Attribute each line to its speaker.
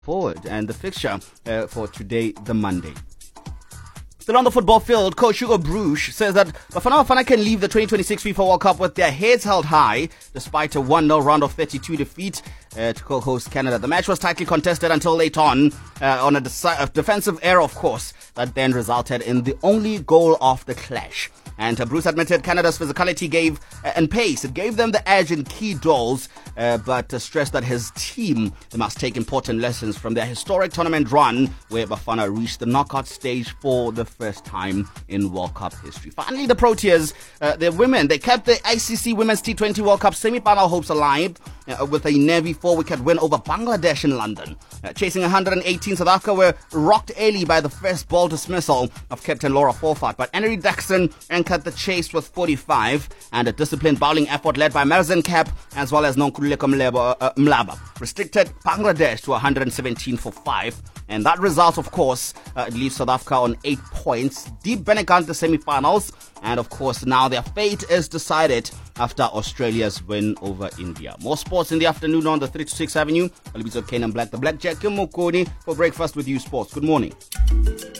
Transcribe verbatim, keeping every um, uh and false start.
Speaker 1: forward and the fixture uh, for today, the Monday. Still on the football field, coach Hugo Broos says that Bafana Bafana can leave the twenty twenty-six FIFA World Cup with their heads held high despite a one nil round of thirty-two defeat uh, to co-host Canada. The match was tightly contested until late on, uh, on a, deci- a defensive error, of course, that then resulted in the only goal of the clash. And uh, Bruce admitted Canada's physicality gave uh, and pace. It gave them the edge in key duels, uh, but uh, stressed that his team must take important lessons from their historic tournament run, where Bafana reached the knockout stage for the first time in World Cup history. Finally, the Proteas, uh, the women, they kept the I C C Women's T twenty World Cup semi-final hopes alive uh, with a Navy four-wicket win over Bangladesh in London. Uh, chasing one hundred eighteen, South Africa were rocked early by the first ball dismissal of captain Laura Forfart, but Henry Daxton anchored the chase with forty-five, and a disciplined bowling effort led by Marzan Cap as well as Nonkululeko Mlaba, uh, Mlaba restricted Bangladesh to one hundred seventeen for five, and that result, of course, uh, leaves South Africa on eight points, deep Benegant the semi-finals, and of course now their fate is decided after Australia's win over India. More sports in the afternoon on the three to six Avenue. Olivizo Kane and Black, the Blackjack, Kim Mokoni for Breakfast with You Sports. Good morning.